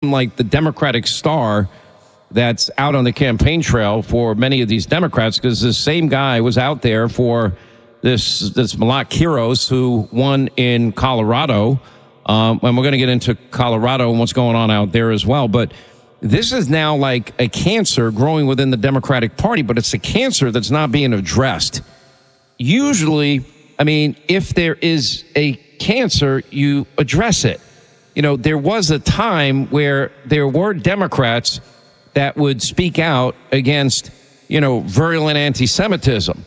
become like the Democratic star that's out on the campaign trail for many of these Democrats, because this same guy was out there for this Malak Quiros, who won in Colorado. And we're going to get into Colorado and what's going on out there as well. But this is now like a cancer growing within the Democratic Party, but it's a cancer that's not being addressed. Usually, I mean, if there is a cancer, you address it. You know, there was a time where there were Democrats that would speak out against, you know, virulent anti-Semitism.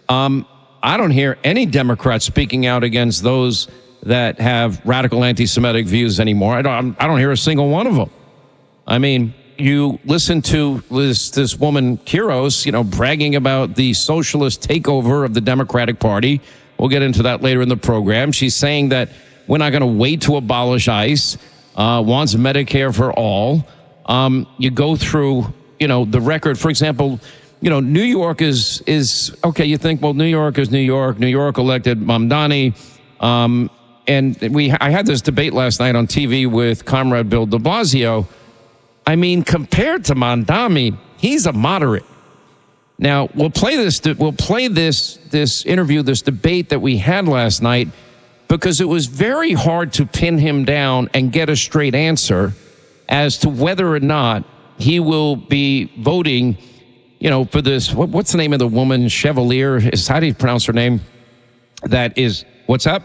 I don't hear any Democrats speaking out against those that have radical anti-Semitic views anymore. I don't hear a single one of them. I mean, you listen to this woman, Quiros, you know, bragging about the socialist takeover of the Democratic Party. We'll get into that later in the program. She's saying that we're not going to wait to abolish ICE, wants Medicare for all. You go through, you know, the record. For example, you know, New York is okay. You think, well, New York is New York. New York elected Mamdani. And I had this debate last night on TV with Comrade Bill de Blasio. I mean, compared to Mamdani, he's a moderate. Now, we'll play this interview, this debate that we had last night, because it was very hard to pin him down and get a straight answer as to whether or not he will be voting, you know, for this. What's the name of the woman? Chevalier? How do you pronounce her name? That is, what's up?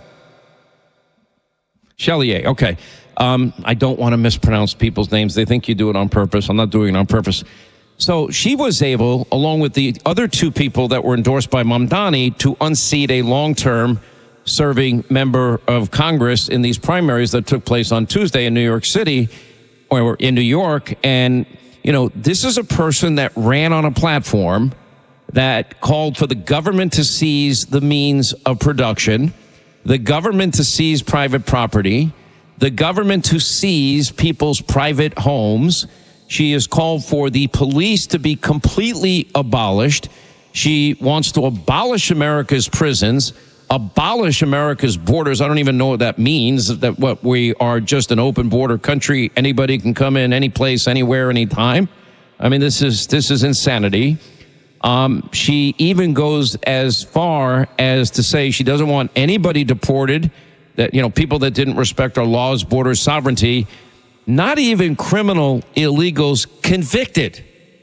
Chelier. Okay. I don't want to mispronounce people's names. They think you do it on purpose. I'm not doing it on purpose. So she was able, along with the other two people that were endorsed by Mamdani, to unseat a long-term serving member of Congress in these primaries that took place on Tuesday in New York City, or in New York. And, you know, this is a person that ran on a platform that called for the government to seize the means of production, the government to seize private property, the government to seize people's private homes. She has called for the police to be completely abolished. She wants to abolish America's prisons, abolish America's borders. I don't even know what that means, that what we are just an open border country. Anybody can come in any place, anywhere, anytime. I mean, this is insanity. She even goes as far as to say she doesn't want anybody deported, that, you know, people that didn't respect our laws, borders, sovereignty, not even criminal illegals convicted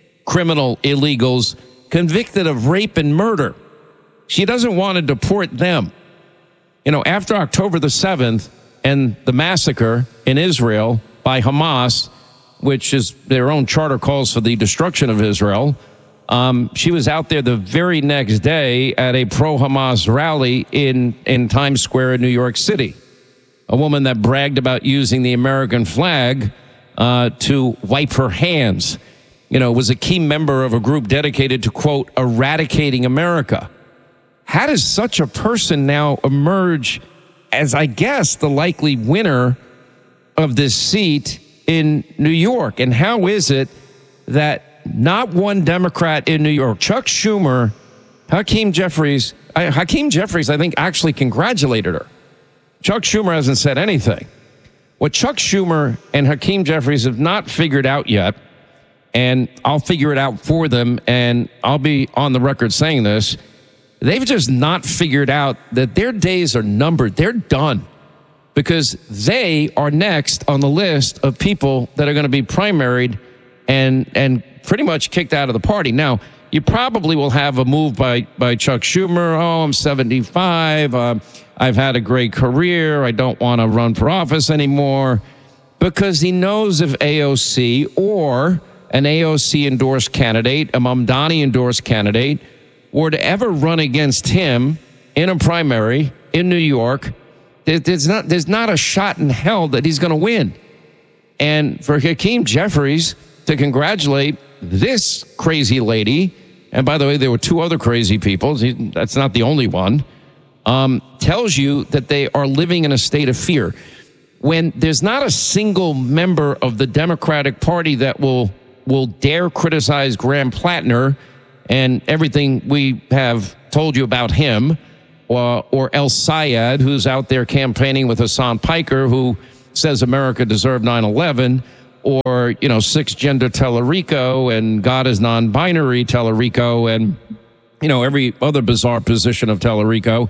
of rape and murder. She doesn't want to deport them. You know, after October the 7th and the massacre in Israel by Hamas, which is their own charter calls for the destruction of Israel, she was out there the very next day at a pro-Hamas rally in Times Square in New York City. A woman that bragged about using the American flag to wipe her hands, you know, was a key member of a group dedicated to, quote, eradicating America. How does such a person now emerge as, I guess, the likely winner of this seat in New York? And how is it that not one Democrat in New York, Chuck Schumer, Hakeem Jeffries, I think, actually congratulated her. Chuck Schumer hasn't said anything. What Chuck Schumer and Hakeem Jeffries have not figured out yet, and I'll figure it out for them, and I'll be on the record saying this, they've just not figured out that their days are numbered. They're done, because they are next on the list of people that are going to be primaried and pretty much kicked out of the party. Now, you probably will have a move by Chuck Schumer. Oh, I'm 75. I've had a great career. I don't want to run for office anymore, because he knows if AOC or an AOC-endorsed candidate, a Mamdani-endorsed candidate, were to ever run against him in a primary in New York, there's not a shot in hell that he's going to win. And for Hakeem Jeffries to congratulate this crazy lady, and by the way, there were two other crazy people, that's not the only one, tells you that they are living in a state of fear. When there's not a single member of the Democratic Party that will dare criticize Graham Plattner and everything we have told you about him, or El Sayed, who's out there campaigning with Hassan Piker, who says America deserved 9/11, or, six gender Tellerico and God is non-binary Tellerico and, every other bizarre position of Tellerico.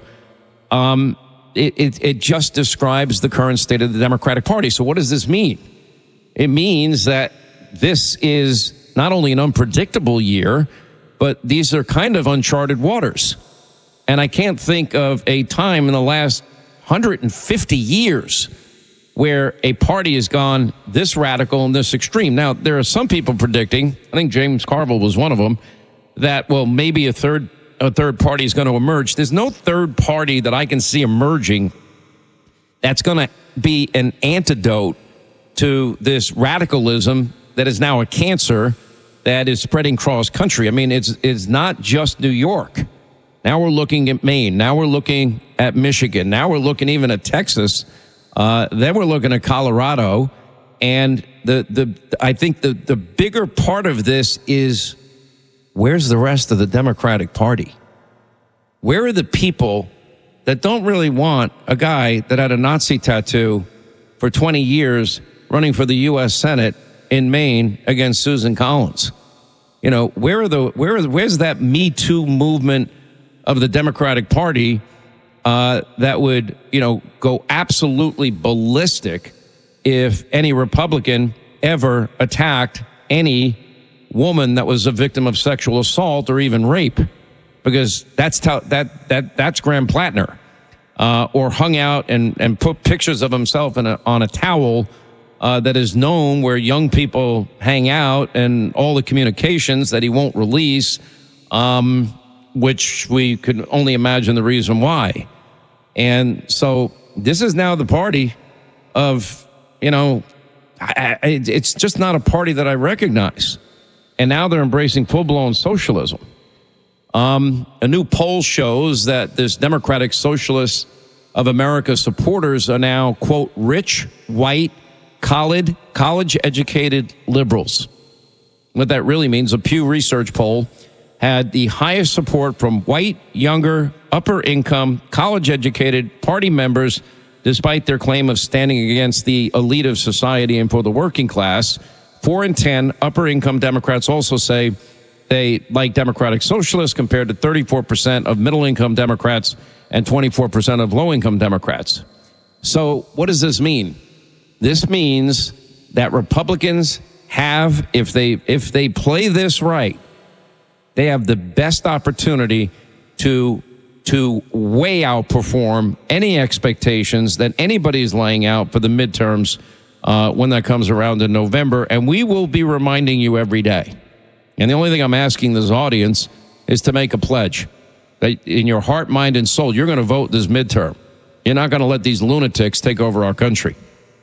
It just describes the current state of the Democratic Party. So what does this mean? It means that this is not only an unpredictable year, but these are kind of uncharted waters. And I can't think of a time in the last 150 years where a party has gone this radical and this extreme. Now, there are some people predicting, I think James Carville was one of them, that, maybe a third party is going to emerge. There's no third party that I can see emerging that's going to be an antidote to this radicalism that is now a cancer that is spreading cross country. I mean, it's not just New York. Now we're looking at Maine. Now we're looking at Michigan. Now we're looking even at Texas. Then we're looking at Colorado. And I think the bigger part of this is, where's the rest of the Democratic Party? Where are the people that don't really want a guy that had a Nazi tattoo for 20 years running for the U.S. Senate in Maine against Susan Collins? Where's that Me Too movement of the Democratic Party that would, go absolutely ballistic if any Republican ever attacked any woman that was a victim of sexual assault or even rape, because that's Graham Plattner, or hung out and put pictures of himself on a towel that is known where young people hang out, and all the communications that he won't release, which we could only imagine the reason why. And so this is now the party of, it's just not a party that I recognize. And now they're embracing full-blown socialism. A new poll shows that this Democratic Socialists of America supporters are now, quote, rich, white, college-educated liberals. What that really means, a Pew Research poll had the highest support from white, younger, upper-income, college-educated party members, despite their claim of standing against the elite of society and for the working class. 4 in 10 upper-income Democrats also say they like Democratic Socialists, compared to 34% of middle-income Democrats and 24% of low-income Democrats. So what does this mean? This means that Republicans have, if they play this right, they have the best opportunity to way outperform any expectations that anybody is laying out for the midterms when that comes around in November. And we will be reminding you every day. And the only thing I'm asking this audience is to make a pledge that in your heart, mind, and soul, you're going to vote this midterm. You're not going to let these lunatics take over our country.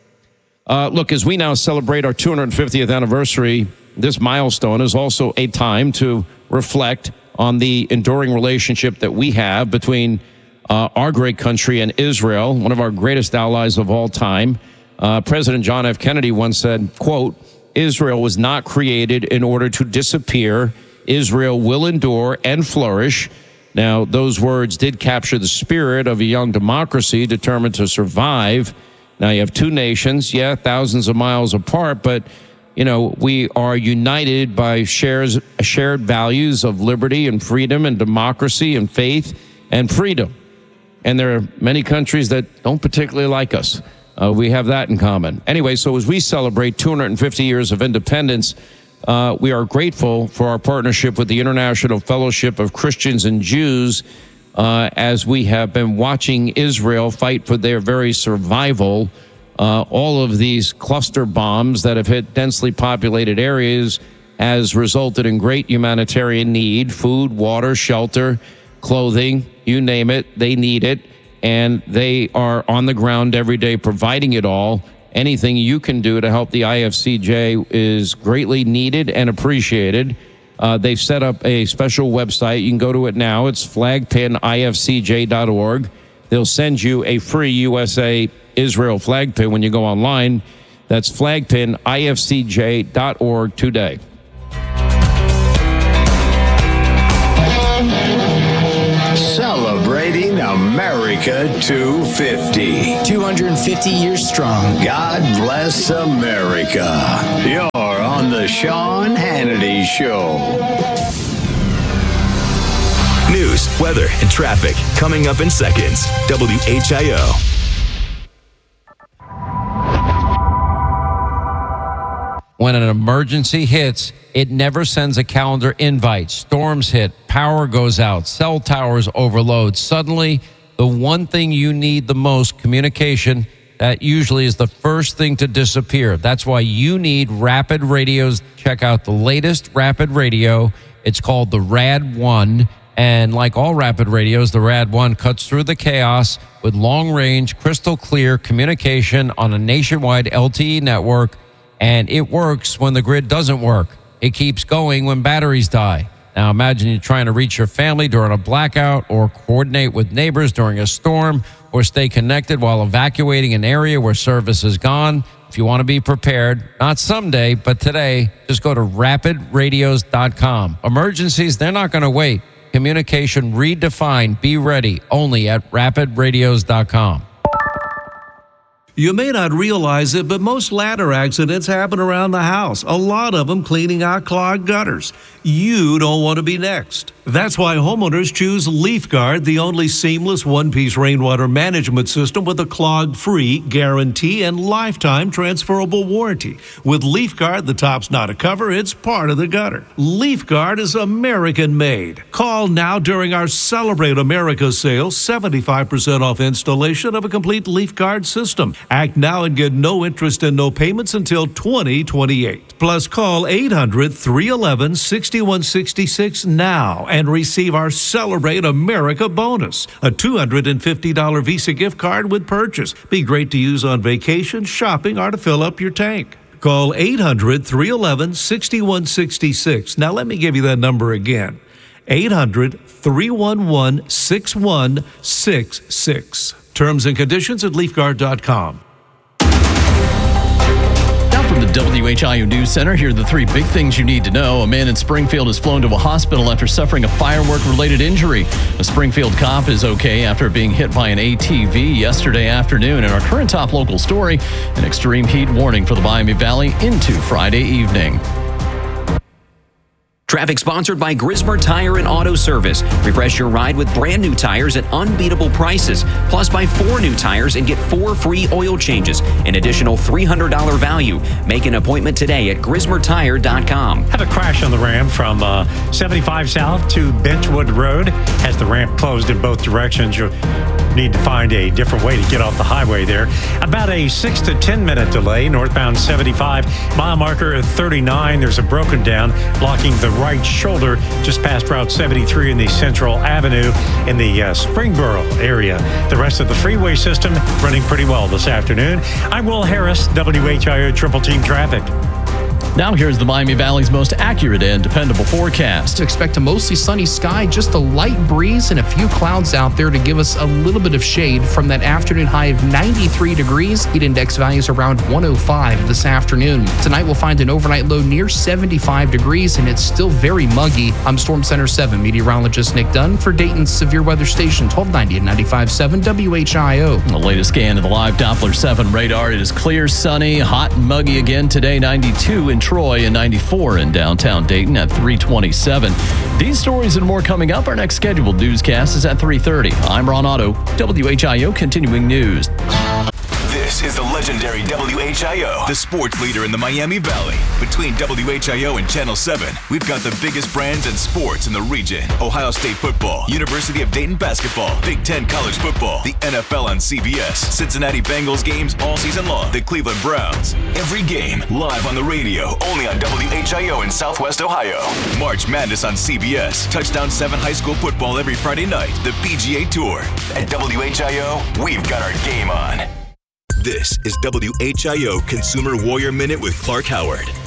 Look, as we now celebrate our 250th anniversary, this milestone is also a time to reflect on the enduring relationship that we have between our great country and Israel, one of our greatest allies of all time. President John F. Kennedy once said, quote, Israel was not created in order to disappear. Israel will endure and flourish. Now, those words did capture the spirit of a young democracy determined to survive. Now, you have two nations, thousands of miles apart, but, we are united by shared values of liberty and freedom and democracy and faith and freedom. And there are many countries that don't particularly like us. We have that in common. Anyway, so as we celebrate 250 years of independence, we are grateful for our partnership with the International Fellowship of Christians and Jews, as we have been watching Israel fight for their very survival. All of these cluster bombs that have hit densely populated areas has resulted in great humanitarian need: food, water, shelter, clothing, you name it, they need it. And they are on the ground every day providing it all. Anything you can do to help the IFCJ is greatly needed and appreciated. They've set up a special website. You can go to it now. It's flagpinifcj.org. They'll send you a free USA Israel flag pin when you go online. That's flagpinifcj.org today. Celebrating America. America 250. 250 years strong. God bless America. You're on the Sean Hannity Show. News, weather, and traffic coming up in seconds. WHIO. When an emergency hits, it never sends a calendar invite. Storms hit, power goes out, cell towers overload. Suddenly, the one thing you need the most, communication, that usually is the first thing to disappear. That's why you need Rapid Radios. Check out the latest Rapid Radio. It's called the Rad 1. And like all Rapid Radios, the Rad 1 cuts through the chaos with long-range, crystal clear communication on a nationwide LTE network. And it works when the grid doesn't work. It keeps going when batteries die. Now imagine you're trying to reach your family during a blackout, or coordinate with neighbors during a storm, or stay connected while evacuating an area where service is gone. If you want to be prepared, not someday, but today, just go to rapidradios.com. Emergencies, they're not going to wait. Communication redefined. Be ready. Only at rapidradios.com. You may not realize it, but most ladder accidents happen around the house. A lot of them cleaning out clogged gutters. You don't want to be next. That's why homeowners choose LeafGuard, the only seamless one-piece rainwater management system with a clog-free guarantee and lifetime transferable warranty. With LeafGuard, the top's not a cover, it's part of the gutter. LeafGuard is American-made. Call now during our Celebrate America sale, 75% off installation of a complete LeafGuard system. Act now and get no interest and no payments until 2028. Plus, call 800-311-6166 now and receive our Celebrate America bonus, a $250 Visa gift card with purchase. Be great to use on vacation, shopping, or to fill up your tank. Call 800-311-6166. Now let me give you that number again. 800-311-6166. Terms and conditions at LeafGuard.com. From the WHIO News Center, here are the three big things you need to know. A man in Springfield is flown to a hospital after suffering a firework-related injury. A Springfield cop is okay after being hit by an ATV yesterday afternoon. And our current top local story, an extreme heat warning for the Miami Valley into Friday evening. Traffic sponsored by Grismer Tire and Auto Service. Refresh your ride with brand new tires at unbeatable prices. Plus, buy 4 new tires and get 4 free oil changes. An additional $300 value. Make an appointment today at GrismerTire.com. Had a crash on the ramp from 75 South to Benchwood Road. Has the ramp closed in both directions. You'll need to find a different way to get off the highway there. About a 6 to 10 minute delay northbound 75, mile marker at 39. There's a broken down blocking the right shoulder just past Route 73 in the Central Avenue in the Springboro area. The rest of the freeway system running pretty well this afternoon. I'm Will Harris, WHIO Triple Team Traffic. Now here's the Miami Valley's most accurate and dependable forecast. Expect a mostly sunny sky, just a light breeze and a few clouds out there to give us a little bit of shade from that afternoon high of 93 degrees. Heat index values around 105 this afternoon. Tonight we'll find an overnight low near 75 degrees and it's still very muggy. I'm Storm Center 7 meteorologist Nick Dunn for Dayton's Severe Weather Station 1290 and 95.7 WHIO. The latest scan of the live Doppler 7 radar. It is clear, sunny, hot and muggy again today. 92 in Troy and 94 in downtown Dayton at 327. These stories and more coming up. Our next scheduled newscast is at 3:30. I'm Ron Otto, WHIO Continuing News. This is the legendary WHIO, the sports leader in the Miami Valley. Between WHIO and Channel 7, we've got the biggest brands and sports in the region. Ohio State football, University of Dayton basketball, Big Ten college football, the NFL on CBS, Cincinnati Bengals games all season long, the Cleveland Browns. Every game live on the radio, only on WHIO in Southwest Ohio. March Madness on CBS, Touchdown 7 high school football every Friday night, the PGA Tour. At WHIO, we've got our game on. This is WHIO Consumer Warrior Minute with Clark Howard.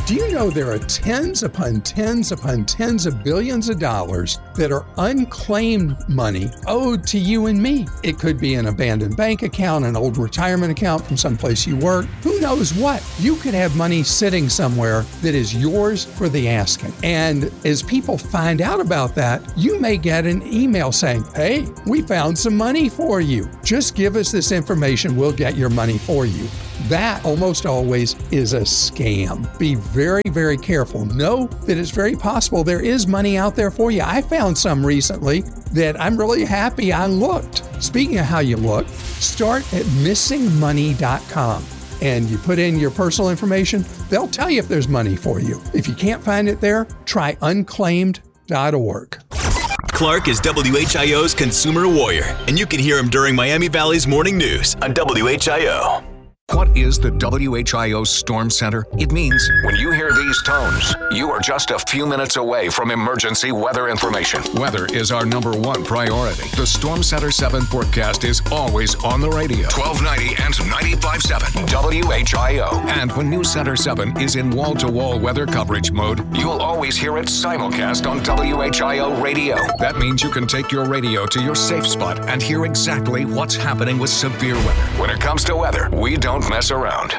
Do you know there are tens upon tens upon tens of billions of dollars that are unclaimed money owed to you and me? It could be an abandoned bank account, an old retirement account from someplace you work. Who knows what? You could have money sitting somewhere that is yours for the asking. And as people find out about that, you may get an email saying, hey, we found some money for you. Just give us this information, we'll get your money for you. That almost always is a scam. Be very, very careful. Know that it's very possible there is money out there for you. I found some recently that I'm really happy I looked. Speaking of how you look, start at missingmoney.com and you put in your personal information. They'll tell you if there's money for you. If you can't find it there, try unclaimed.org. Clark is WHIO's consumer warrior, and you can hear him during Miami Valley's morning news on WHIO. What is the WHIO Storm Center? It means when you hear these tones, you are just a few minutes away from emergency weather information. Weather is our number one priority. The Storm Center 7 forecast is always on the radio. 1290 and 95.7 WHIO. And when News Center 7 is in wall-to-wall weather coverage mode, you'll always hear it simulcast on WHIO radio. That means you can take your radio to your safe spot and hear exactly what's happening with severe weather. When it comes to weather, we don't mess around.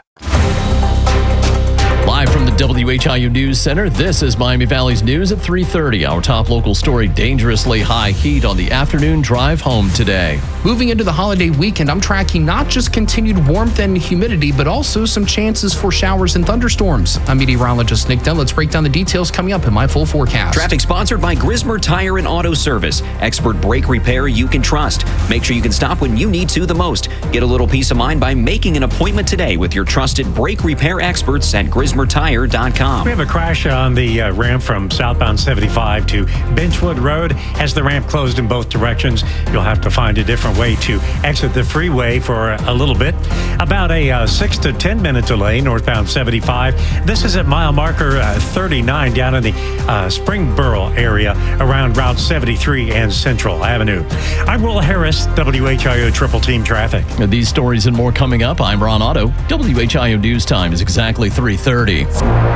Live from the WHIO News Center, this is Miami Valley's news at 3:30. Our top local story, dangerously high heat on the afternoon drive home today. Moving into the holiday weekend, I'm tracking not just continued warmth and humidity, but also some chances for showers and thunderstorms. I'm meteorologist Nick Dunn. Let's break down the details coming up in my full forecast. Traffic sponsored by Grismer Tire and Auto Service. Expert brake repair you can trust. Make sure you can stop when you need to the most. Get a little peace of mind by making an appointment today with your trusted brake repair experts at GrismerTire.com. We have a crash on the ramp from southbound 75 to Benchwood Road. Has the ramp closed in both directions, you'll have to find a different way to exit the freeway for a little bit. About a 6 to 10 minute delay northbound 75. This is at mile marker 39 down in the Springboro area around Route 73 and Central Avenue. I'm Will Harris, WHIO Triple Team Traffic. These stories and more coming up. I'm Ron Otto. WHIO News Time is exactly 3:30.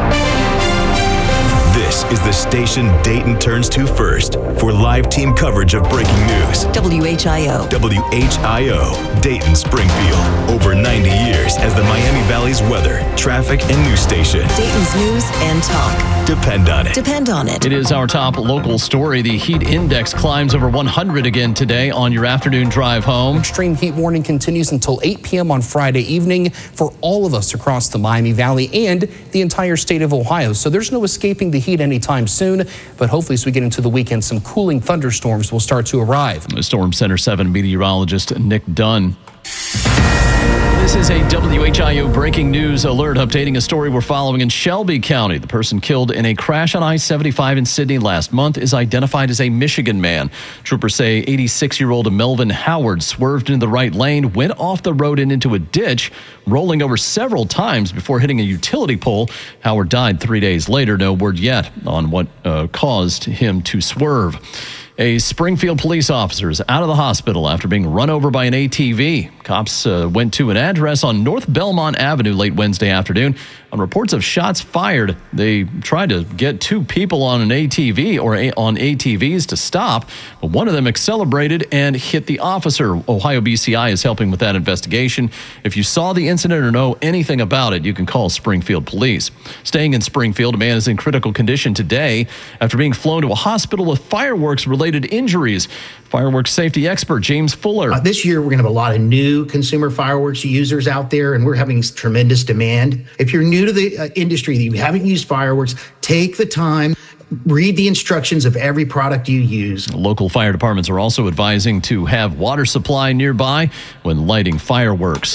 This is the station Dayton turns to first for live team coverage of breaking news. WHIO. WHIO, Dayton Springfield. Over 90 years as the Miami Valley's weather, traffic, and news station. Dayton's news and talk. Depend on it. Depend on it. It is our top local story. The heat index climbs over 100 again today on your afternoon drive home. Extreme heat warning continues until 8 p.m. on Friday evening for all of us across the Miami Valley and the entire state of Ohio. So there's no escaping the heat anytime soon, but hopefully as we get into the weekend, some cooling thunderstorms will start to arrive. Storm Center 7 meteorologist Nick Dunn. This is a WHIO breaking news alert updating a story we're following in Shelby County. The person killed in a crash on I-75 in Sydney last month is identified as a Michigan man. Troopers say 86-year-old Melvin Howard swerved into the right lane, went off the road and into a ditch, rolling over several times before hitting a utility pole. Howard died 3 days later. No word yet on what caused him to swerve. A Springfield police officer is out of the hospital after being run over by an ATV. Cops went to an address on North Belmont Avenue late Wednesday afternoon. On reports of shots fired, they tried to get two people on an ATV or on ATVs to stop, but one of them accelerated and hit the officer. Ohio BCI is helping with that investigation. If you saw the incident or know anything about it, you can call Springfield Police. Staying in Springfield, a man is in critical condition today after being flown to a hospital with fireworks-related injuries. Fireworks safety expert James Fuller. This year, we're going to have a lot of new consumer fireworks users out there, and we're having tremendous demand. If you're new to the industry, that you haven't used fireworks, take the time, read the instructions of every product you use. Local fire departments are also advising to have water supply nearby when lighting fireworks.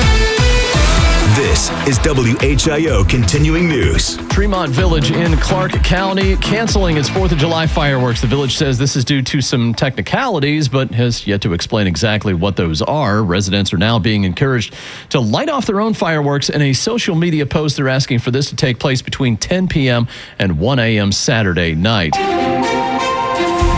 This is WHIO Continuing News. Tremont Village in Clark County canceling its 4th of July fireworks. The village says this is due to some technicalities, but has yet to explain exactly what those are. Residents are now being encouraged to light off their own fireworks. In a social media post, they're asking for this to take place between 10 p.m. and 1 a.m. Saturday night. Now with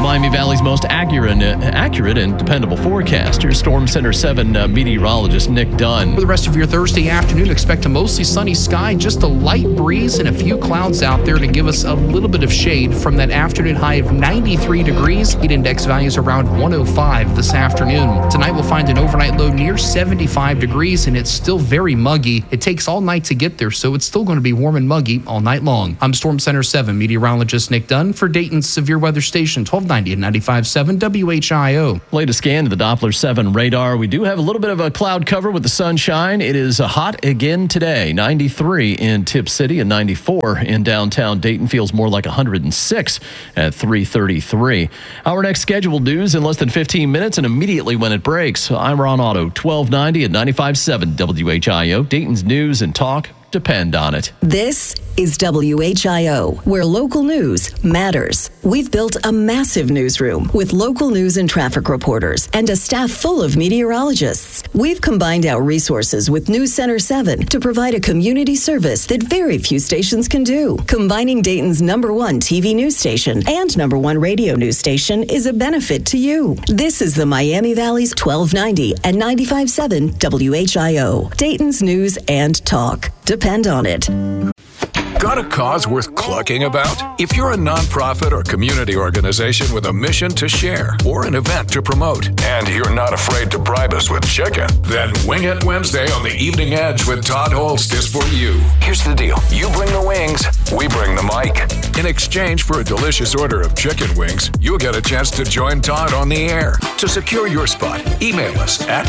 Miami Valley's most accurate and dependable forecaster, Storm Center 7 meteorologist Nick Dunn. For the rest of your Thursday afternoon, expect a mostly sunny sky, just a light breeze and a few clouds out there to give us a little bit of shade from that afternoon high of 93 degrees. Heat index values around 105 this afternoon. Tonight we'll find an overnight low near 75 degrees, and it's still very muggy. It takes all night to get there, so it's still going to be warm and muggy all night long. I'm Storm Center 7 meteorologist Nick Dunn for Dayton's Severe Weather Station, 1290 and 95.7 WHIO. Latest scan to the Doppler 7 radar. We do have a little bit of a cloud cover with the sunshine. It is hot again today. 93 in Tip City and 94 in downtown Dayton. Feels more like 106 at 3:33. Our next scheduled news in less than 15 minutes and immediately when it breaks. I'm Ron Otto, 1290 and 95.7 WHIO. Dayton's news and talk depend on it. This is WHIO, where local news matters. We've built a massive newsroom with local news and traffic reporters and a staff full of meteorologists. We've combined our resources with News Center 7 to provide a community service that very few stations can do. Combining Dayton's #1 TV news station and #1 radio news station is a benefit to you. This is the Miami Valley's 1290 and 95.7 WHIO. Dayton's news and talk. Depend on it. Got a cause worth clucking about? If you're a nonprofit or community organization with a mission to share or an event to promote, and you're not afraid to bribe us with chicken, then Wing It Wednesday on the Evening Edge with Todd Holst is for you. Here's the deal. You bring the wings, we bring the mic. In exchange for a delicious order of chicken wings, you'll get a chance to join Todd on the air. To secure your spot, email us at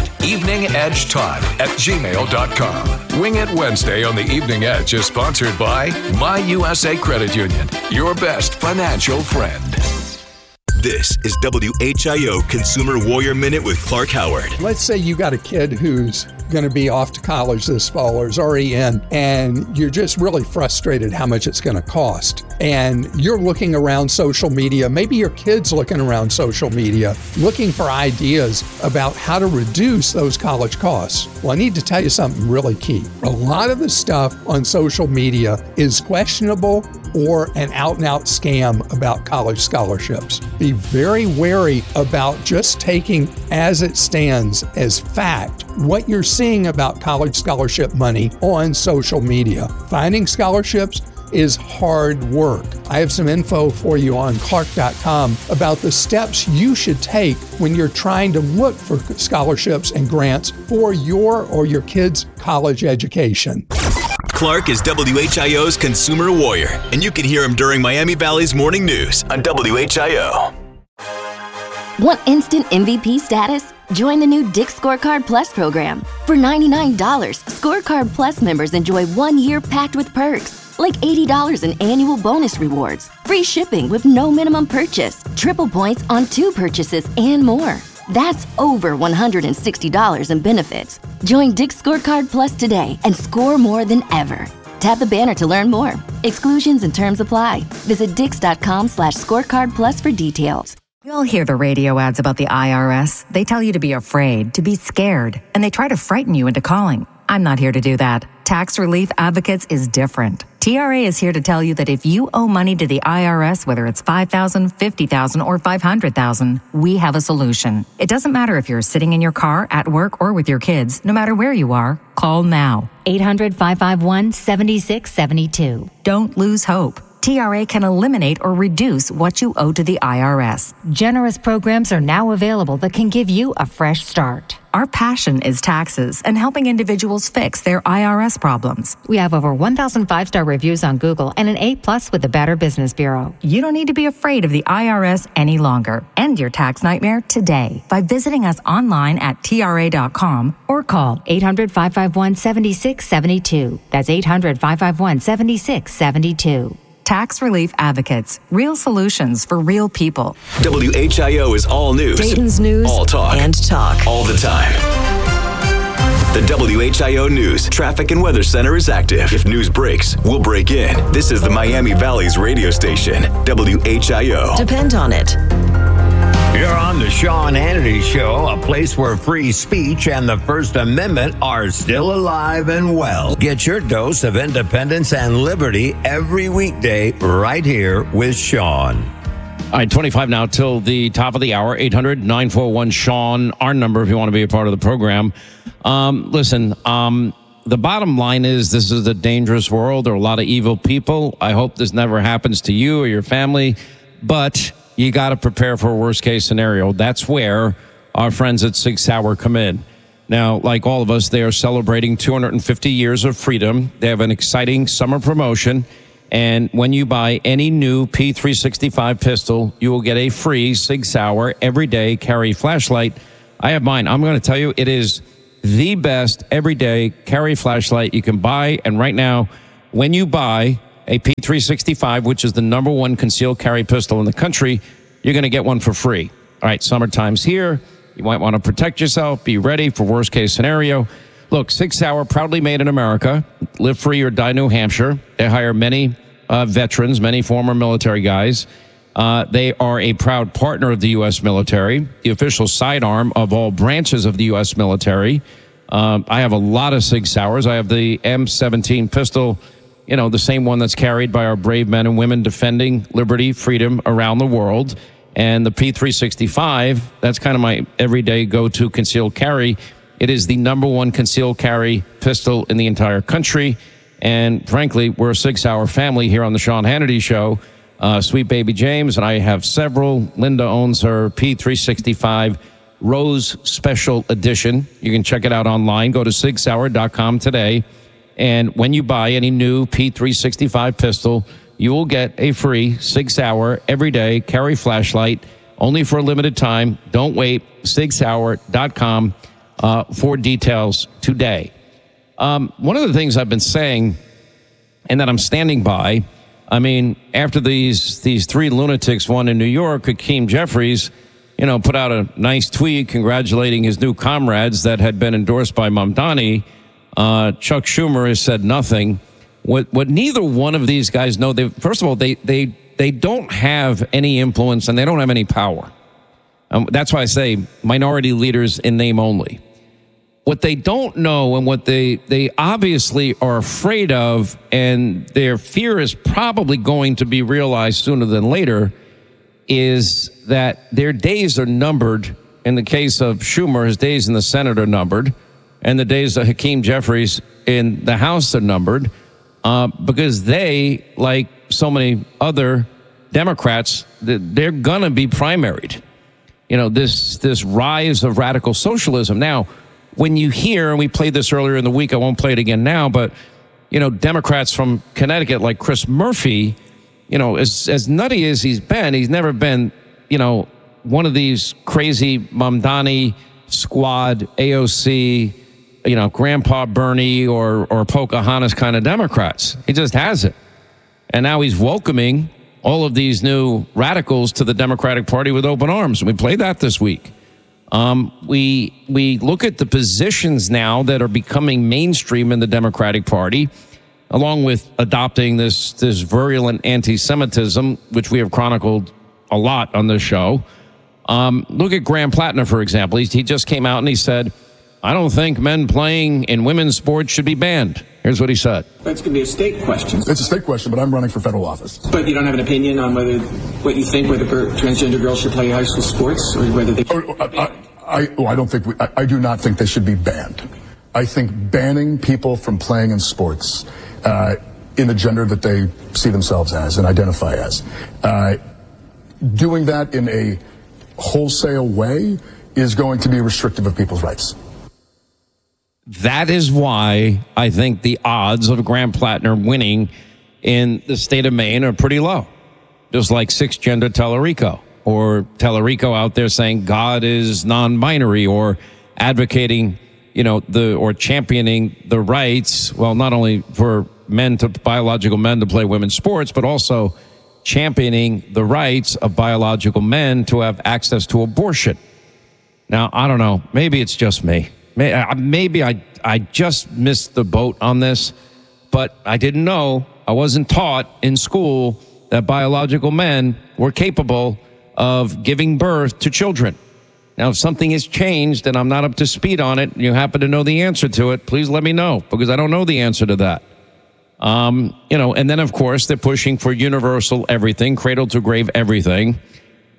eveningedgetodd@gmail.com. Wing It Wednesday on the Evening Edge is sponsored by My USA Credit Union, your best financial friend. This is WHIO Consumer Warrior Minute with Clark Howard. Let's say you got a kid who's going to be off to college this fall or is already in, and you're just really frustrated how much it's going to cost. And you're looking around social media, maybe your kid's looking around social media, looking for ideas about how to reduce those college costs. Well, I need to tell you something really key. A lot of the stuff on social media is questionable or an out-and-out scam about college scholarships. Be very wary about just taking as it stands as fact what you're seeing about college scholarship money on social media. Finding scholarships is hard work. I have some info for you on Clark.com about the steps you should take when you're trying to look for scholarships and grants for your or your kid's college education. Clark is WHIO's Consumer Warrior, and you can hear him during Miami Valley's morning news on WHIO. Want instant MVP status? Join the new Dick's Scorecard Plus program. For $99, Scorecard Plus members enjoy 1 year packed with perks, like $80 in annual bonus rewards, free shipping with no minimum purchase, triple points on 2 purchases, and more. That's over $160 in benefits. Join Dick's Scorecard Plus today and score more than ever. Tap the banner to learn more. Exclusions and terms apply. Visit Dix.com/scorecard plus for details. We all hear the radio ads about the IRS. They tell you to be afraid, to be scared, and they try to frighten you into calling. I'm not here to do that. Tax Relief Advocates is different. TRA is here to tell you that if you owe money to the IRS, whether it's $5,000, $50,000, or $500,000, we have a solution. It doesn't matter if you're sitting in your car, at work, or with your kids. No matter where you are, call now. 800-551-7672. Don't lose hope. TRA can eliminate or reduce what you owe to the IRS. Generous programs are now available that can give you a fresh start. Our passion is taxes and helping individuals fix their IRS problems. We have over 1,000 5-star reviews on Google and an A+ with the Better Business Bureau. You don't need to be afraid of the IRS any longer. End your tax nightmare today by visiting us online at TRA.com or call 800-551-7672. That's 800-551-7672. Tax Relief Advocates. Real solutions for real people. WHIO is all news. Dayton's news all talk. And talk. All the time. The WHIO News Traffic and Weather Center is active. If news breaks, we'll break in. This is the Miami Valley's radio station, WHIO. Depend on it. You're on the Sean Hannity Show, a place where free speech and the First Amendment are still alive and well. Get your dose of independence and liberty every weekday right here with Sean. All right, 25 now till the top of the hour, 800-941-SEAN, our number if you want to be a part of the program. Listen, the bottom line is this is a dangerous world. There are a lot of evil people. I hope this never happens to you or your family, but you got to prepare for a worst-case scenario. That's where our friends at Sig Sauer come in. Now, like all of us, they are celebrating 250 years of freedom. They have an exciting summer promotion. And when you buy any new P365 pistol, you will get a free Sig Sauer everyday carry flashlight. I have mine. I'm going to tell you, it is the best everyday carry flashlight you can buy. And right now, when you buy a P365, which is the number one concealed carry pistol in the country, you're going to get one for free. All right, summertime's here. You might want to protect yourself. Be ready for worst case scenario. Look, Sig Sauer, proudly made in America. Live free or die New Hampshire. They hire many veterans, many former military guys. They are a proud partner of the U.S. military, the official sidearm of all branches of the U.S. military. I have a lot of Sig Sauers. I have the M17 pistol, you know, the same one that's carried by our brave men and women defending liberty, freedom around the world. And the P365, that's kind of my everyday go-to concealed carry. It is the number one concealed carry pistol in the entire country. And frankly, we're a Sig Sauer family here on the Sean Hannity Show. Sweet baby James and I have several. Linda owns her P365 Rose Special Edition. You can check it out online. Go to sigsauer.com today. And when you buy any new P365 pistol, you will get a free Sig Sauer everyday carry flashlight, only for a limited time. Don't wait. sigsauer.com for details today. One of the things I've been saying and that I'm standing by, I mean, after these three lunatics won in New York, Hakeem Jeffries, you know, put out a nice tweet congratulating his new comrades that had been endorsed by Mamdani. Chuck Schumer has said nothing. What neither one of these guys know, first of all, they don't have any influence and they don't have any power. That's why I say minority leaders in name only. What they don't know and what they obviously are afraid of, and their fear is probably going to be realized sooner than later, is that their days are numbered. In the case of Schumer, his days in the Senate are numbered, and the days of Hakeem Jeffries in the House are numbered, because they, like so many other Democrats, they're going to be primaried. You know, this rise of radical socialism. Now, when you hear, and we played this earlier in the week, I won't play it again now, but, you know, Democrats from Connecticut like Chris Murphy, you know, as nutty as he's never been, you know, one of these crazy Mamdani squad, AOC, you know, Grandpa Bernie or Pocahontas kind of Democrats. He just hasn't. And now he's welcoming all of these new radicals to the Democratic Party with open arms. And we played that this week. We look at the positions now that are becoming mainstream in the Democratic Party, along with adopting this virulent anti-Semitism, which we have chronicled a lot on this show. Look at Graham Plattner, for example. He just came out and he said, I don't think men playing in women's sports should be banned. Here's what he said. That's going to be a state question. It's a state question, but I'm running for federal office. But you don't have an opinion on what you think whether transgender girls should play high school sports or whether they... I do not think they should be banned. I think banning people from playing in sports in the gender that they see themselves as and identify as, doing that in a wholesale way is going to be restrictive of people's rights. That is why I think the odds of Graham Plattner winning in the state of Maine are pretty low. Just like cisgender Tellerico, or Tellerico out there saying God is non-binary, or advocating, you know, or championing the rights, well, not only for biological men to play women's sports, but also championing the rights of biological men to have access to abortion. Now, I don't know. Maybe it's just me. Maybe I just missed the boat on this, but I didn't know. I wasn't taught in school that biological men were capable of giving birth to children. Now, if something has changed and I'm not up to speed on it, and you happen to know the answer to it, please let me know, because I don't know the answer to that. You know, and then, of course, they're pushing for universal everything, cradle to grave everything.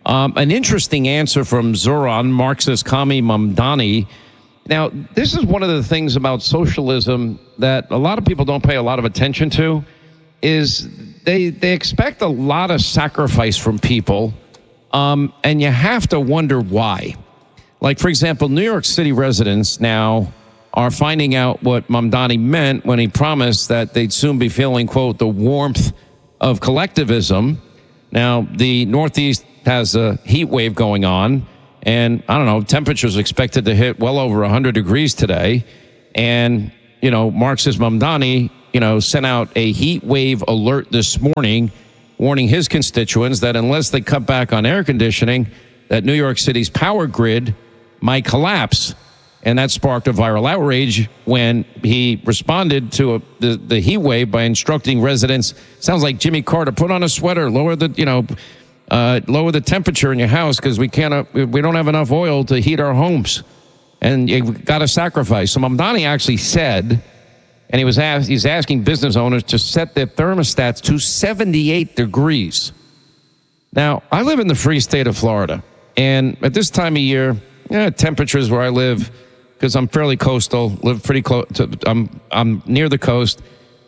An interesting answer from Zoran Marxist Kami Mamdani. Now, this is one of the things about socialism that a lot of people don't pay a lot of attention to, is they expect a lot of sacrifice from people, and you have to wonder why. Like, for example, New York City residents now are finding out what Mamdani meant when he promised that they'd soon be feeling, quote, the warmth of collectivism. Now, the Northeast has a heat wave going on, and I don't know, temperatures expected to hit well over 100 degrees today. And, Marxist Mamdani, sent out a heat wave alert this morning, warning his constituents that unless they cut back on air conditioning, that New York City's power grid might collapse. And that sparked a viral outrage when he responded to the heat wave by instructing residents, sounds like Jimmy Carter, put on a sweater, lower the temperature in your house because we don't have enough oil to heat our homes. And you've got to sacrifice. So Mamdani actually said, and he's asking business owners to set their thermostats to 78 degrees. Now, I live in the free state of Florida, and at this time of year, temperatures where I live, because I'm fairly coastal, live pretty close to, I'm near the coast,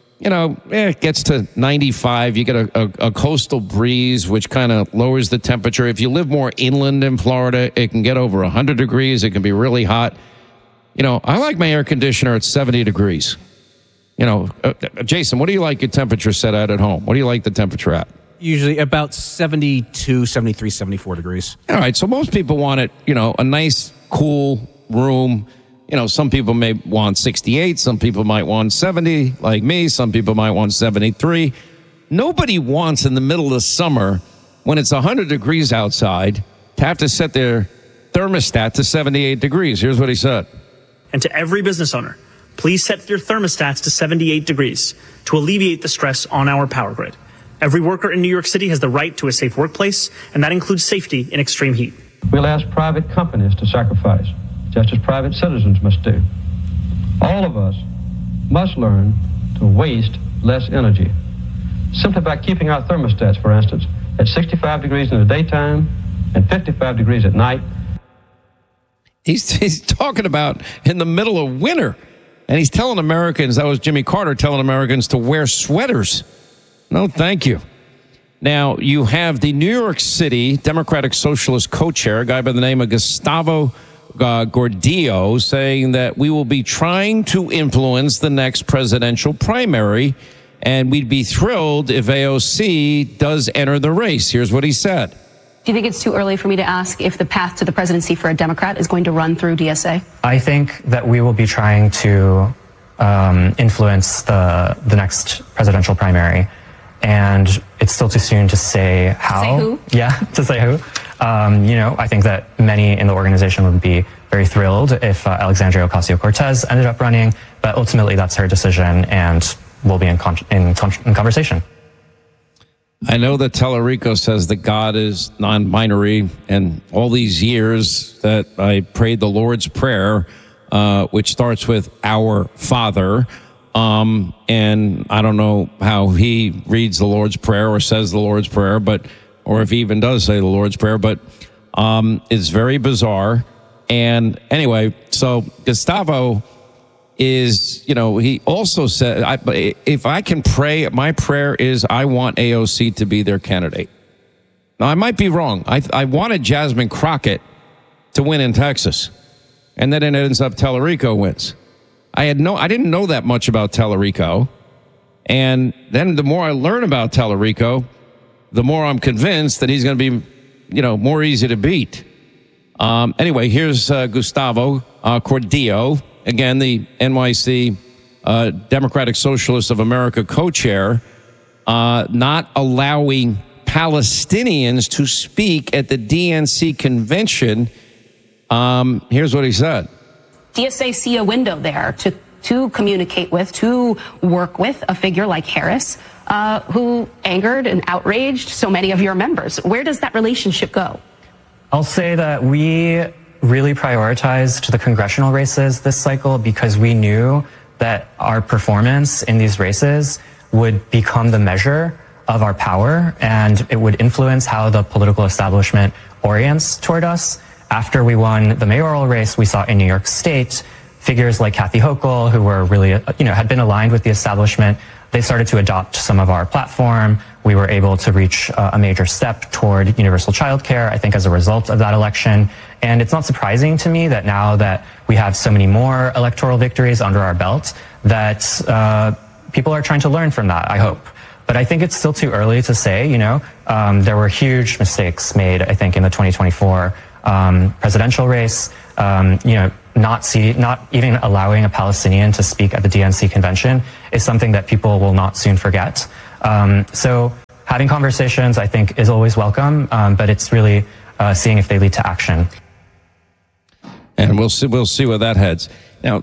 it gets to 95. You get a coastal breeze, which kind of lowers the temperature. If you live more inland in Florida, it can get over 100 degrees. It can be really hot. I like my air conditioner at 70 degrees. Jason, what do you like your temperature set at home? What do you like the temperature at? Usually about 72, 73, 74 degrees. All right. So most people want it, a nice, cool room. Some people may want 68. Some people might want 70, like me. Some people might want 73. Nobody wants in the middle of the summer, when it's 100 degrees outside, to have to set their thermostat to 78 degrees. Here's what he said. And to every business owner, please set your thermostats to 78 degrees to alleviate the stress on our power grid. Every worker in New York City has the right to a safe workplace, and that includes safety in extreme heat. We'll ask private companies to sacrifice, just as private citizens must do. All of us must learn to waste less energy, simply by keeping our thermostats, for instance, at 65 degrees in the daytime and 55 degrees at night. He's talking about in the middle of winter. And he's telling Americans, that was Jimmy Carter telling Americans to wear sweaters. No, thank you. Now, you have the New York City Democratic Socialist co-chair, a guy by the name of Gustavo Gordillo, saying that we will be trying to influence the next presidential primary, and we'd be thrilled if AOC does enter the race. Here's what he said. Do you think it's too early for me to ask if the path to the presidency for a Democrat is going to run through DSA? I think that we will be trying to influence the next presidential primary. And it's still too soon to say how. To say who? Yeah, to say who. I think that many in the organization would be very thrilled if Alexandria Ocasio-Cortez ended up running. But ultimately, that's her decision, and we'll be in conversation. I know that Tellerico says that God is non-binary, and all these years that I prayed the Lord's Prayer, which starts with Our Father, and I don't know how he reads the Lord's Prayer or says the Lord's Prayer, or if he even does say the Lord's Prayer, but it's very bizarre. And anyway, so Gustavo is, he also said, if I can pray, my prayer is I want AOC to be their candidate. Now, I might be wrong. I wanted Jasmine Crockett to win in Texas, and then it ends up Tellerico wins. I didn't know that much about Tellerico, and then the more I learn about Tellerico, the more I'm convinced that he's going to be, more easy to beat. Anyway, here's Gustavo Gordillo. Again, the NYC Democratic Socialists of America co-chair, not allowing Palestinians to speak at the DNC convention. Here's what he said. DSA see a window there to communicate with, to work with a figure like Harris, who angered and outraged so many of your members. Where does that relationship go? I'll say that we really prioritized the congressional races this cycle because we knew that our performance in these races would become the measure of our power, and it would influence how the political establishment orients toward us. After we won the mayoral race, we saw in New York State figures like Kathy Hochul, who were really, had been aligned with the establishment. They started to adopt some of our platform. We were able to reach a major step toward universal childcare, I think, as a result of that election. And it's not surprising to me that now that we have so many more electoral victories under our belt, that people are trying to learn from that, I hope. But I think it's still too early to say, there were huge mistakes made, I think, in the 2024 presidential race. Not even allowing a Palestinian to speak at the DNC convention is something that people will not soon forget. So having conversations, I think, is always welcome, but it's really seeing if they lead to action. And we'll see where that heads. Now,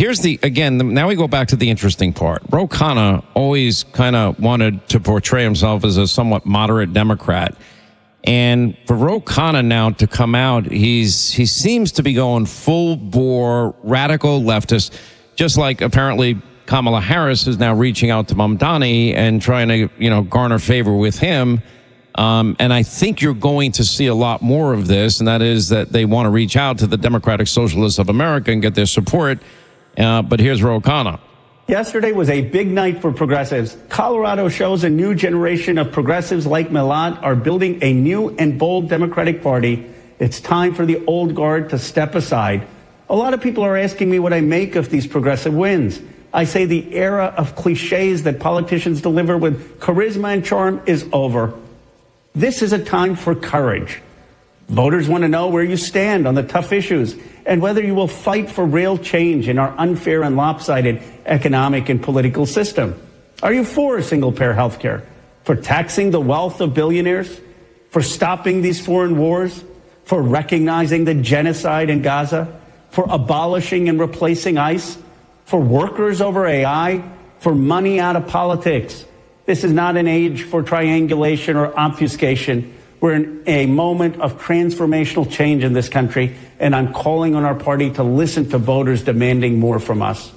now we go back to the interesting part. Ro Khanna always kind of wanted to portray himself as a somewhat moderate Democrat. And for Ro Khanna now to come out, he seems to be going full bore radical leftist, just like apparently Kamala Harris is now reaching out to Mamdani and trying to, garner favor with him. And I think you're going to see a lot more of this, and that is that they want to reach out to the Democratic Socialists of America and get their support. But here's Ro Khanna. Yesterday was a big night for progressives. Colorado shows a new generation of progressives like Milad are building a new and bold Democratic Party. It's time for the old guard to step aside. A lot of people are asking me what I make of these progressive wins. I say the era of cliches that politicians deliver with charisma and charm is over. This is a time for courage. Voters want to know where you stand on the tough issues and whether you will fight for real change in our unfair and lopsided economic and political system. Are you for single-payer health care? For taxing the wealth of billionaires? For stopping these foreign wars? For recognizing the genocide in Gaza? For abolishing and replacing ICE? For workers over AI? For money out of politics? This is not an age for triangulation or obfuscation. We're in a moment of transformational change in this country, and I'm calling on our party to listen to voters demanding more from us.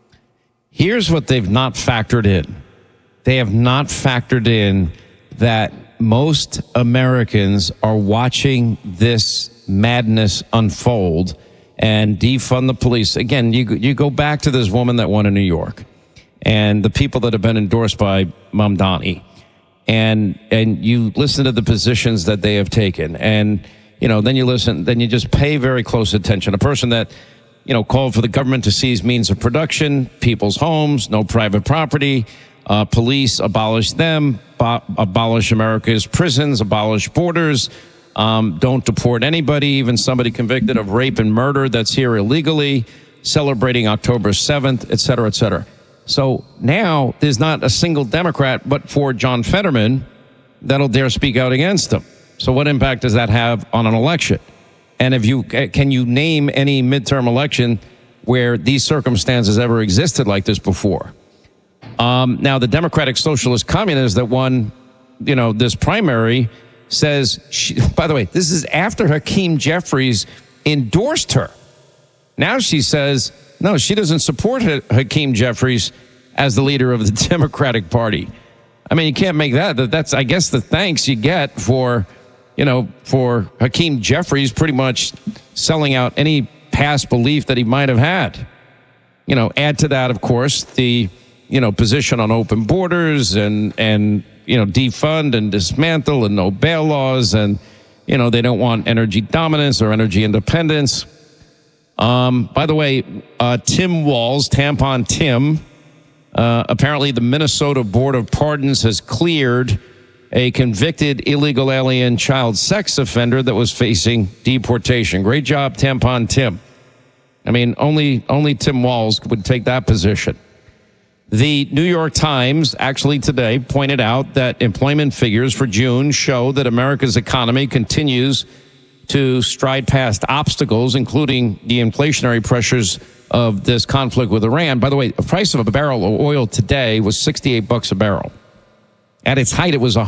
Here's what they've not factored in. They have not factored in that most Americans are watching this madness unfold and defund the police. Again, you go back to this woman that won in New York and the people that have been endorsed by Mamdani. And you listen to the positions that they have taken. And, then you just pay very close attention. A person that, called for the government to seize means of production, people's homes, no private property, police, abolish them, abolish America's prisons, abolish borders, don't deport anybody, even somebody convicted of rape and murder that's here illegally, celebrating October 7th, et cetera, et cetera. So now there's not a single Democrat but for John Fetterman that'll dare speak out against him. So what impact does that have on an election? And can you name any midterm election where these circumstances ever existed like this before? Now the Democratic Socialist Communist that won, this primary says, by the way, this is after Hakeem Jeffries endorsed her. Now she says, no, she doesn't support Hakeem Jeffries as the leader of the Democratic Party. I mean, you can't make that. That's, I guess, the thanks you get for Hakeem Jeffries pretty much selling out any past belief that he might have had. Add to that, of course, the, position on open borders and defund and dismantle and no bail laws. And, they don't want energy dominance or energy independence. By the way, Tim Walz, Tampon Tim, apparently the Minnesota Board of Pardons has cleared a convicted illegal alien child sex offender that was facing deportation. Great job, Tampon Tim. I mean, only Tim Walz would take that position. The New York Times actually today pointed out that employment figures for June show that America's economy continues to stride past obstacles, including the inflationary pressures of this conflict with Iran. By the way, the price of a barrel of oil today was $68 a barrel. At its height, it was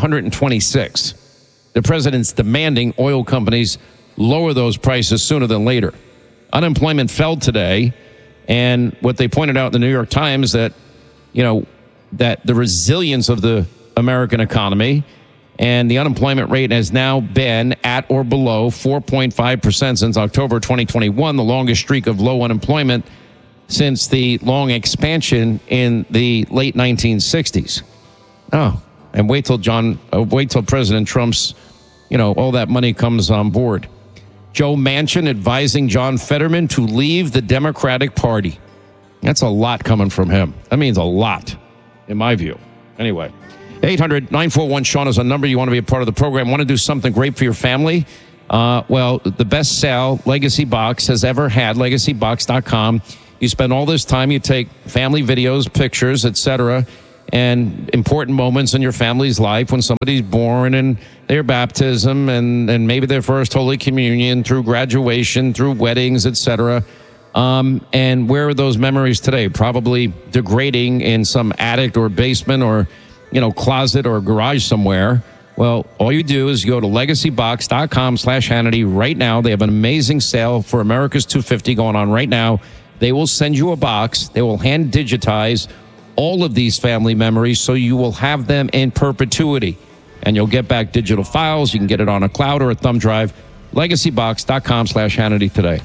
$126. The president's demanding oil companies lower those prices sooner than later. Unemployment fell today, and what they pointed out in the New York Times that, that the resilience of the American economy. And the unemployment rate has now been at or below 4.5% since October 2021, the longest streak of low unemployment since the long expansion in the late 1960s. Oh, and wait till President Trump's, all that money comes on board. Joe Manchin advising John Fetterman to leave the Democratic Party. That's a lot coming from him. That means a lot, in my view. Anyway, 800-941-SEAN is a number. You want to be a part of the program, want to do something great for your family? Well, the best sale Legacy Box has ever had, legacybox.com. You spend all this time, you take family videos, pictures, etc., and important moments in your family's life when somebody's born and their baptism and maybe their first Holy Communion, through graduation, through weddings, etc. And where are those memories today? Probably degrading in some attic or basement or, closet or garage somewhere. Well, all you do is go to legacybox.com/Hannity right now. They have an amazing sale for America's 250 going on right now. They will send you a box. They will hand digitize all of these family memories so you will have them in perpetuity. And you'll get back digital files. You can get it on a cloud or a thumb drive. Legacybox.com/Hannity today.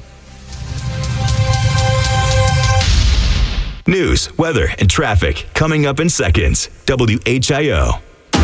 News, weather, and traffic coming up in seconds. WHIO.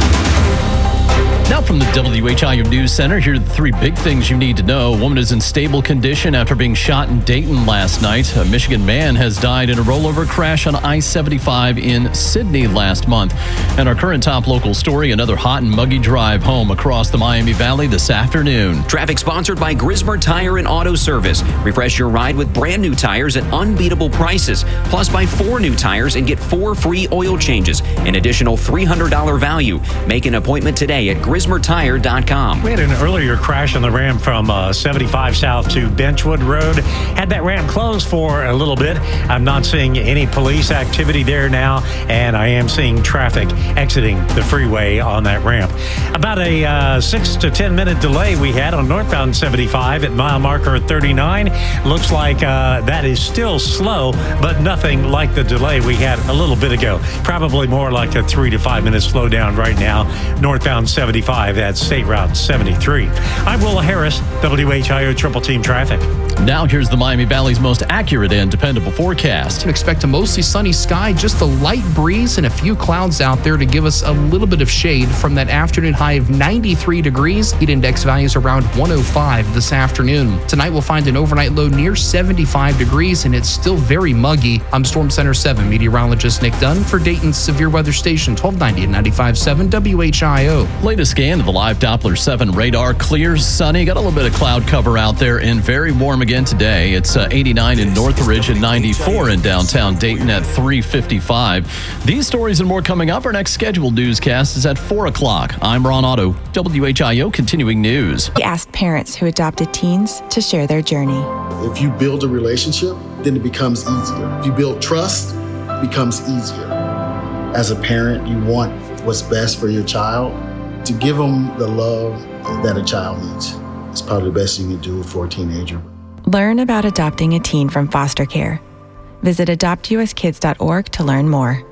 Now from the WHIO News Center, here are the three big things you need to know. A woman is in stable condition after being shot in Dayton last night. A Michigan man has died in a rollover crash on I-75 in Sydney last month. And our current top local story, another hot and muggy drive home across the Miami Valley this afternoon. Traffic sponsored by Grismer Tire and Auto Service. Refresh your ride with brand new tires at unbeatable prices. Plus, buy 4 new tires and get 4 free oil changes. An additional $300 value. Make an appointment today at GrismerTire.com. We had an earlier crash on the ramp from 75 South to Benchwood Road. Had that ramp closed for a little bit. I'm not seeing any police activity there now, and I am seeing traffic exiting the freeway on that ramp. About a 6 to 10 minute delay we had on northbound 75 at mile marker 39. Looks like that is still slow, but nothing like the delay we had a little bit ago. Probably more like a 3 to 5 minute slowdown right now, northbound 75 at State Route 73. I'm Willa Harris, WHIO Triple Team Traffic. Now here's the Miami Valley's most accurate and dependable forecast. Expect a mostly sunny sky, just a light breeze and a few clouds out there to give us a little bit of shade from that afternoon high of 93 degrees. Heat index values around 105 this afternoon. Tonight we'll find an overnight low near 75 degrees and it's still very muggy. I'm Storm Center 7 meteorologist Nick Dunn for Dayton's Severe Weather Station 1290 and 95.7 WHIO. Latest scan of the live Doppler 7 radar. Clear, sunny, got a little bit of cloud cover out there and very warm again today. It's 89 in Northridge and 94 in downtown Dayton at 3:55. These stories and more coming up. Our next scheduled newscast is at 4 o'clock. I'm Ron Otto, WHIO Continuing News. We asked parents who adopted teens to share their journey. If you build a relationship, then it becomes easier. If you build trust, it becomes easier. As a parent, you want what's best for your child. To give them the love that a child needs. It's probably the best you can do for a teenager. Learn about adopting a teen from foster care. Visit adoptuskids.org to learn more.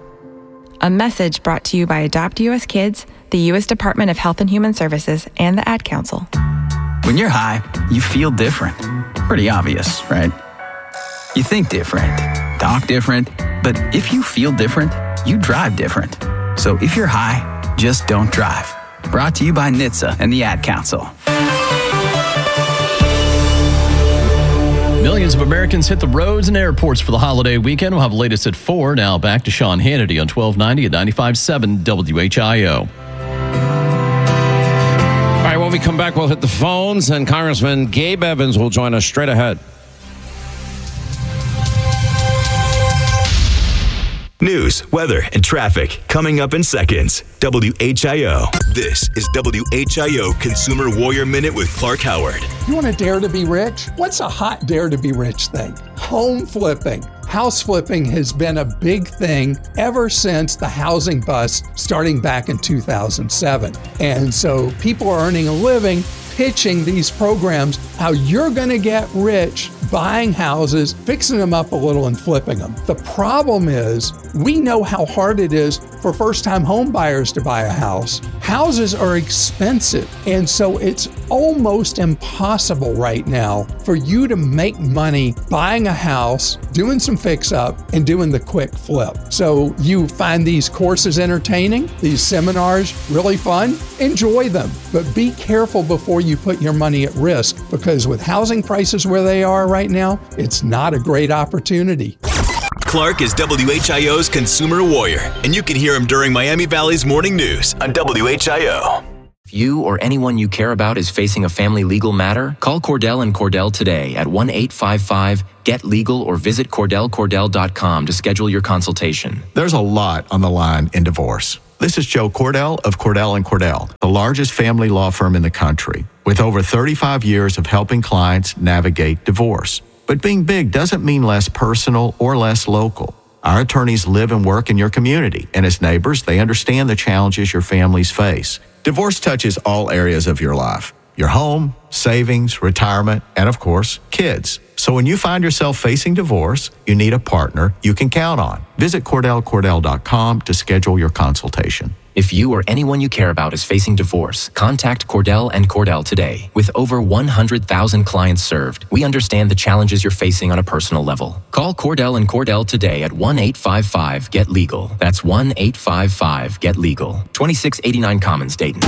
A message brought to you by Adopt US Kids, the U.S. Department of Health and Human Services, and the Ad Council. When you're high, you feel different. Pretty obvious, right? You think different, talk different, but if you feel different, you drive different. So if you're high, just don't drive. Brought to you by NHTSA and the Ad Council. Millions of Americans hit the roads and airports for the holiday weekend. We'll have the latest at 4. Now back to Sean Hannity on 1290 at 95.7 WHIO. All right, when we come back, we'll hit the phones, and Congressman Gabe Evans will join us straight ahead. News, weather, and traffic coming up in seconds. WHIO. This is WHIO Consumer Warrior Minute with Clark Howard. You want to dare to be rich? What's a hot dare to be rich thing? Home flipping. House flipping has been a big thing ever since the housing bust starting back in 2007. And so people are earning a living pitching these programs, how you're going to get rich buying houses, fixing them up a little and flipping them. The problem is we know how hard it is for first-time home buyers to buy a house. Houses are expensive, and so it's almost impossible right now for you to make money buying a house, doing some fix-up, and doing the quick flip. So you find these courses entertaining, these seminars really fun, enjoy them, but be careful before you put your money at risk, because with housing prices where they are right now, it's not a great opportunity. Clark is WHIO's consumer warrior, and you can hear him during Miami Valley's morning news on WHIO. If you or anyone you care about is facing a family legal matter, call Cordell and Cordell today at 1-855-GET-LEGAL or visit CordellCordell.com to schedule your consultation. There's a lot on the line in divorce. This is Joe Cordell of Cordell & Cordell, the largest family law firm in the country, with over 35 years of helping clients navigate divorce. But being big doesn't mean less personal or less local. Our attorneys live and work in your community, and as neighbors, they understand the challenges your families face. Divorce touches all areas of your life: your home, savings, retirement, and of course, kids. So when you find yourself facing divorce, you need a partner you can count on. Visit CordellCordell.com to schedule your consultation. If you or anyone you care about is facing divorce, contact Cordell & Cordell today. With over 100,000 clients served, we understand the challenges you're facing on a personal level. Call Cordell & Cordell today at 1-855-GET-LEGAL. That's 1-855-GET-LEGAL. 2689 Commons, Dayton.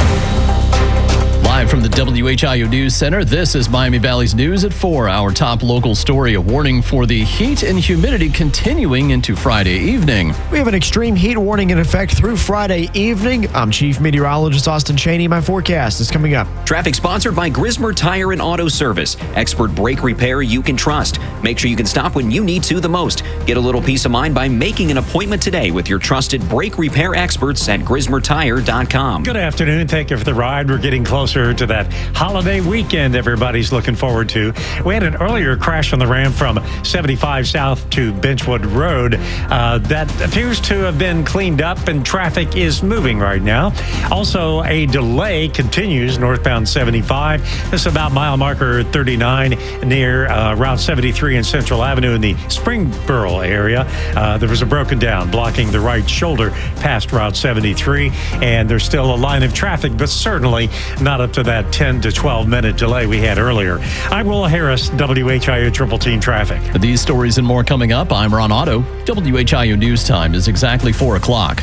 Live from the WHIO News Center, this is Miami Valley's News at 4. Our top local story, a warning for the heat and humidity continuing into Friday evening. We have an extreme heat warning in effect through Friday evening. I'm Chief Meteorologist Austin Cheney. My forecast is coming up. Traffic sponsored by Grismer Tire and Auto Service. Expert brake repair you can trust. Make sure you can stop when you need to the most. Get a little peace of mind by making an appointment today with your trusted brake repair experts at GrismerTire.com. Good afternoon. Thank you for the ride. We're getting closer to that holiday weekend everybody's looking forward to. We had an earlier crash on the ramp from 75 South to Benchwood Road. That appears to have been cleaned up and traffic is moving right now. Also, a delay continues northbound 75. This is about mile marker 39 near Route 73 and Central Avenue in the Springboro area. There was a broken down blocking the right shoulder past Route 73, and there's still a line of traffic, but certainly not up to that 10 to 12 minute delay we had earlier. I'm Will Harris, WHIO Triple Team Traffic. These stories and more coming up. I'm Ron Otto. WHIO News Time is exactly 4 o'clock.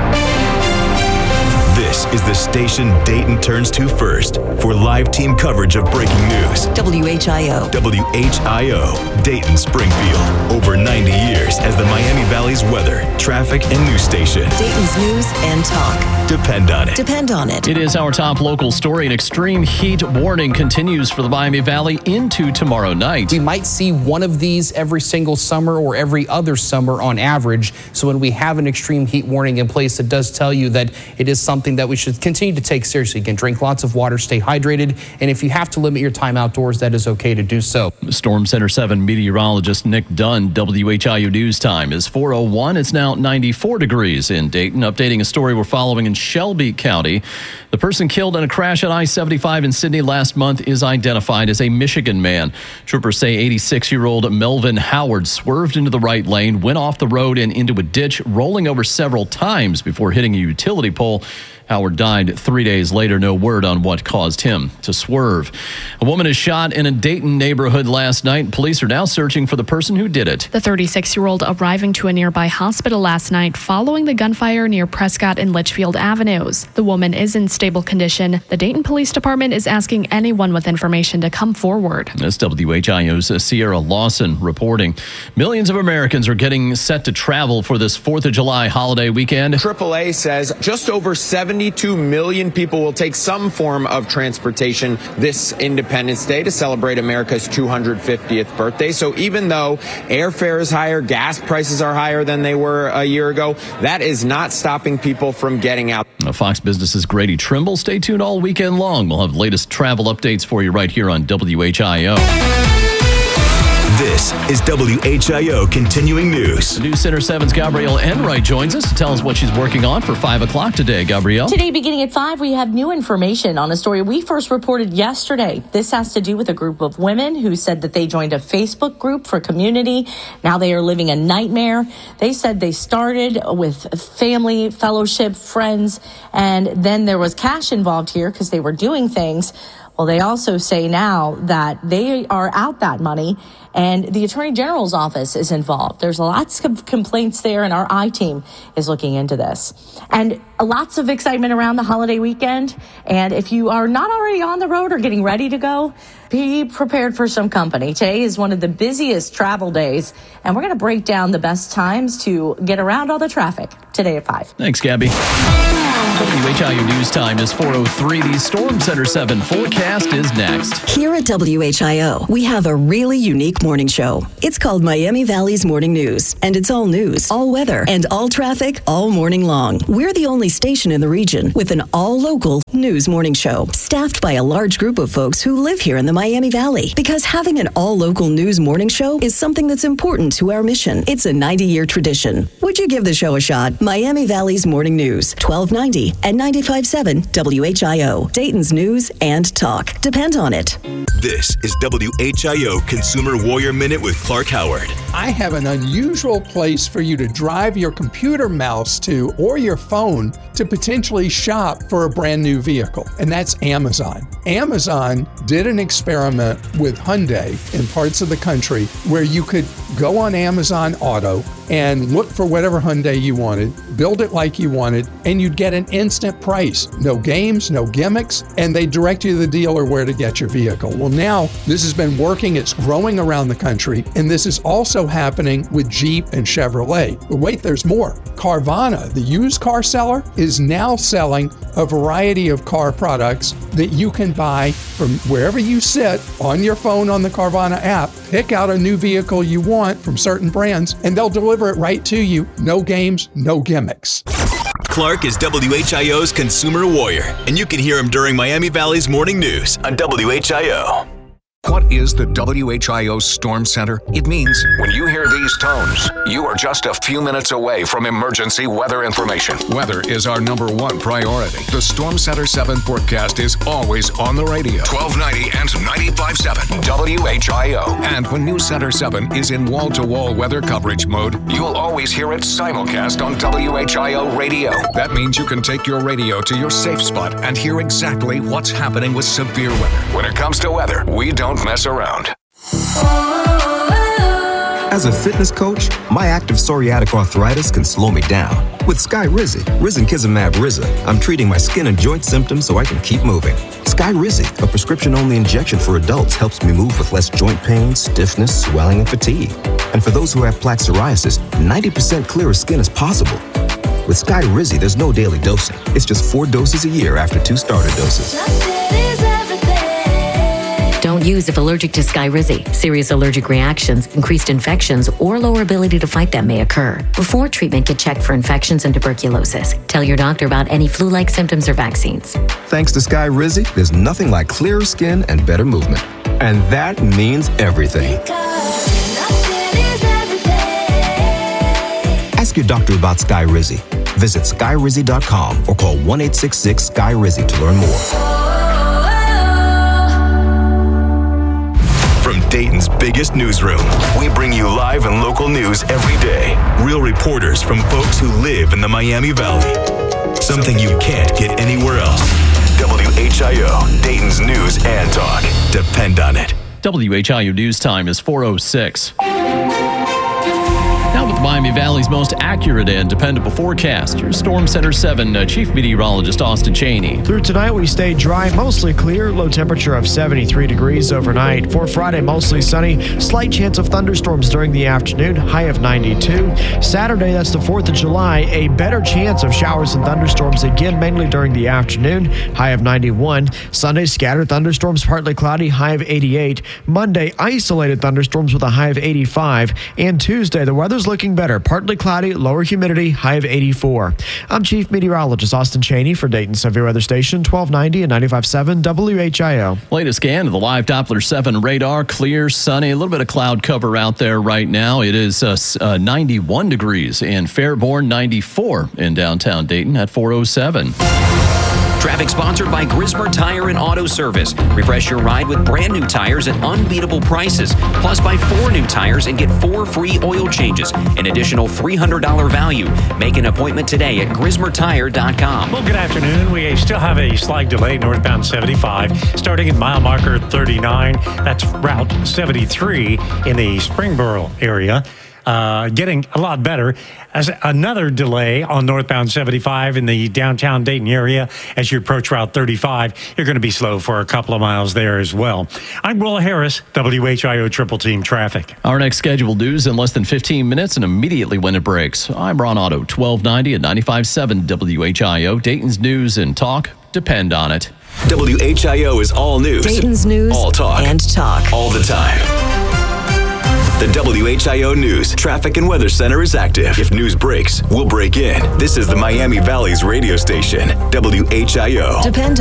This is the station Dayton turns to first for live team coverage of breaking news. WHIO. WHIO, Dayton Springfield. Over 90 years as the Miami Valley's weather, traffic, and news station. Dayton's news and talk. Depend on it. Depend on it. It is our top local story. An extreme heat warning continues for the Miami Valley into tomorrow night. We might see one of these every single summer or every other summer on average. So when we have an extreme heat warning in place, it does tell you that it is something that we should continue to take seriously. Again, drink lots of water, stay hydrated, and if you have to limit your time outdoors, that is okay to do so. Storm Center 7 meteorologist Nick Dunn, WHIO News Time is 4:01. It's now 94 degrees in Dayton. Updating a story we're following in Shelby County. The person killed in a crash at I-75 in Sydney last month is identified as a Michigan man. Troopers say 86-year-old Melvin Howard swerved into the right lane, went off the road and into a ditch, rolling over several times before hitting a utility pole. Howard died 3 days later. No word on what caused him to swerve. A woman is shot in a Dayton neighborhood last night. Police are now searching for the person who did it. The 36-year-old arriving to a nearby hospital last night following the gunfire near Prescott and Litchfield Avenues. The woman is in stable condition. The Dayton Police Department is asking anyone with information to come forward. That's WHIO's Sierra Lawson reporting. Millions of Americans are getting set to travel for this 4th of July holiday weekend. AAA says just over 72 million people will take some form of transportation this Independence Day to celebrate America's 250th birthday. So even though airfare is higher, gas prices are higher than they were a year ago, that is not stopping people from getting out. Fox Business's Grady Trimble. Stay tuned all weekend long. We'll have the latest travel updates for you right here on WHIO. This is WHIO Continuing News. News Center 7's Gabrielle Enright joins us to tell us what she's working on for 5 o'clock today. Gabrielle? Today, beginning at 5, we have new information on a story we first reported yesterday. This has to do with a group of women who said that they joined a Facebook group for community. Now they are living a nightmare. They said they started with family, fellowship, friends, and then there was cash involved here because they were doing things. Well, they also say now that they are out that money, and the Attorney General's office is involved. There's lots of complaints there, and our I-team is looking into this. And lots of excitement around the holiday weekend. And if you are not already on the road or getting ready to go, be prepared for some company. Today is one of the busiest travel days, and we're going to break down the best times to get around all the traffic today at 5. Thanks, Gabby. WHIO News Time is 4:03. The Storm Center 7 forecast is next. Here at WHIO, we have a really unique morning show. It's called Miami Valley's Morning News, and it's all news, all weather, and all traffic all morning long. We're the only station in the region with an all-local news morning show, staffed by a large group of folks who live here in the Miami Valley. Because having an all-local news morning show is something that's important to our mission. It's a 90-year tradition. Would you give the show a shot? Miami Valley's Morning News, 1290 and 95.7 WHIO, Dayton's news and talk. Depend on it. This is WHIO Consumer Warrior Minute with Clark Howard. I have an unusual place for you to drive your computer mouse to or your phone to potentially shop for a brand new vehicle, and that's Amazon. Amazon did an experiment with Hyundai in parts of the country where you could go on Amazon Auto and look for whatever Hyundai you wanted, build it like you wanted, and you'd get an instant price. No games, no gimmicks, and they direct you to the dealer where to get your vehicle. Well, now this has been working. It's growing around the country, and this is also happening with Jeep and Chevrolet. But wait, there's more. Carvana, the used car seller, is now selling a variety of car products that you can buy from wherever you sit on your phone on the Carvana app. Pick out a new vehicle you want from certain brands, and they'll deliver it right to you. No games, no gimmicks. Clark is WHIO's Consumer Warrior, and you can hear him during Miami Valley's Morning News on WHIO. What is the WHIO Storm Center? It means when you hear these tones, you are just a few minutes away from emergency weather information. Weather is our #1 priority. The Storm Center 7 forecast is always on the radio. 1290 and 95.7 WHIO. And when News Center 7 is in wall-to-wall weather coverage mode, you'll always hear it simulcast on WHIO radio. That means you can take your radio to your safe spot and hear exactly what's happening with severe weather. When it comes to weather, we don't mess around. As a fitness coach, my active psoriatic arthritis can slow me down. With Skyrizi, Risankizumab Riza, I'm treating my skin and joint symptoms so I can keep moving. Skyrizi, a prescription-only injection for adults, helps me move with less joint pain, stiffness, swelling, and fatigue. And for those who have plaque psoriasis, 90% clearer skin is possible. With Skyrizi, there's no daily dosing. It's just 4 doses a year after 2 starter doses. Don't use if allergic to Skyrizi. Serious allergic reactions, increased infections, or lower ability to fight them may occur. Before treatment, get checked for infections and tuberculosis. Tell your doctor about any flu-like symptoms or vaccines. Thanks to Skyrizi, there's nothing like clearer skin and better movement. And that means everything. Ask your doctor about Skyrizi. Visit Skyrizi.com or call 1-866-SKY-RIZI to learn more. From Dayton's biggest newsroom, we bring you live and local news every day. Real reporters from folks who live in the Miami Valley. Something you can't get anywhere else. WHIO, Dayton's news and talk. Depend on it. WHIO News Time is 4:06. Now with Miami Valley's most accurate and dependable forecast, your Storm Center 7 Chief Meteorologist Austin Chaney. Through tonight, we stay dry, mostly clear, low temperature of 73 degrees overnight. For Friday, mostly sunny, slight chance of thunderstorms during the afternoon, high of 92. Saturday, that's the 4th of July, a better chance of showers and thunderstorms again, mainly during the afternoon, high of 91. Sunday, scattered thunderstorms, partly cloudy, high of 88. Monday, isolated thunderstorms with a high of 85. And Tuesday, the weather's looking getting better. Partly cloudy, lower humidity, high of 84. I'm Chief Meteorologist Austin Cheney for Dayton Severe Weather Station, 1290 and 95.7 WHIO. Latest scan of the live Doppler 7 radar. Clear, sunny, a little bit of cloud cover out there right now. It is 91 degrees in Fairborn, 94 in downtown Dayton at 407. Traffic sponsored by Grismer Tire and Auto Service. Refresh your ride with brand new tires at unbeatable prices. Plus, buy 4 new tires and get 4 free oil changes. An additional $300 value. Make an appointment today at GrismerTire.com. Well, good afternoon. We still have a slight delay northbound 75, starting at mile marker 39. That's Route 73 in the Springboro area. Getting a lot better. As another delay on northbound 75 in the downtown Dayton area as you approach Route 35. You're going to be slow for a couple of miles there as well. I'm Will Harris, WHIO Triple Team Traffic. Our next scheduled news in less than 15 minutes and immediately when it breaks. I'm Ron Otto, 1290 and 95.7 WHIO. Dayton's news and talk depend on it. WHIO is all news. Dayton's news all talk. And talk. All the time. The WHIO News Traffic and Weather Center is active. If news breaks, we'll break in. This is the Miami Valley's radio station, WHIO. Depend